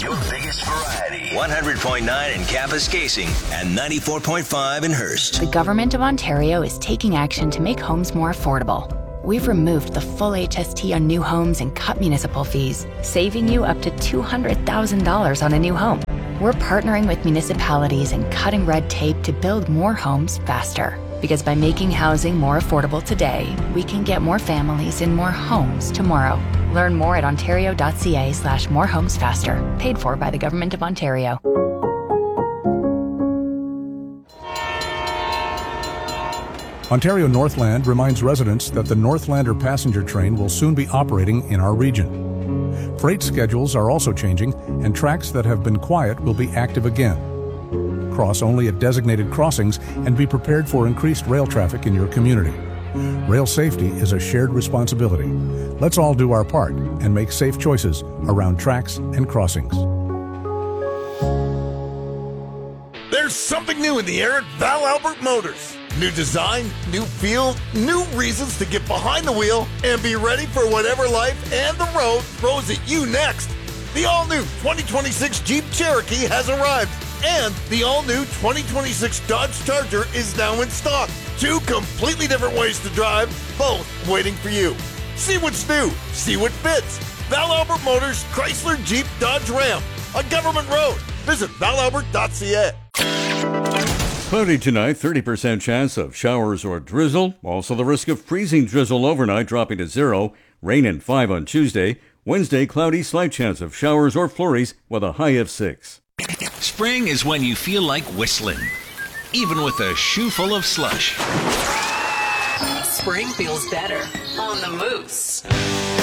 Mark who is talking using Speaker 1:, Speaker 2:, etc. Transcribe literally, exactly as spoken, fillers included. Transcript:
Speaker 1: your biggest variety. one hundred point nine in Kapuskasing and ninety-four point five in Hearst.
Speaker 2: The Government of Ontario is taking action to make homes more affordable. We've removed the full H S T on new homes and cut municipal fees, saving you up to two hundred thousand dollars on a new home. We're partnering with municipalities and cutting red tape to build more homes faster. Because by making housing more affordable today, we can get more families in more homes tomorrow. Learn more at ontario.ca slash more homes faster. Paid for by the Government of Ontario.
Speaker 3: Ontario Northland reminds residents that the Northlander passenger train will soon be operating in our region. Freight schedules are also changing, and tracks that have been quiet will be active again. Cross only at designated crossings and be prepared for increased rail traffic in your community. Rail safety is a shared responsibility. Let's all do our part and make safe choices around tracks and crossings.
Speaker 4: There's something new in the air at Val Albert Motors. New design, new feel, new reasons to get behind the wheel and be ready for whatever life and the road throws at you next. The all-new twenty twenty-six Jeep Cherokee has arrived, and the all-new twenty twenty-six Dodge Charger is now in stock. Two completely different ways to drive, both waiting for you. See what's new, see what fits. Val Albert Motors, Chrysler, Jeep, Dodge, Ram. On Government Road. Visit val albert dot c a.
Speaker 5: Cloudy tonight, thirty percent chance of showers or drizzle. Also the risk of freezing drizzle overnight dropping to zero. Rain and five on Tuesday. Wednesday, cloudy, slight chance of showers or flurries with a high of six.
Speaker 6: Spring is when you feel like whistling, even with a shoe full of slush.
Speaker 7: Spring feels better on the Moose.